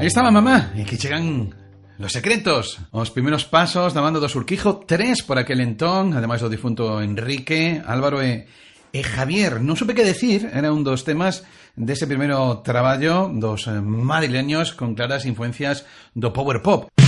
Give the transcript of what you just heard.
Aí estaba mamá, e que chegan Los Secretos, os primeiros pasos da banda do Surquijo, 3 por aquel entón, ademais do difunto Enrique, Álvaro e Javier. Non supe que decir, era un dos temas dese primeiro traballo dos madrileños con claras influencias do power pop.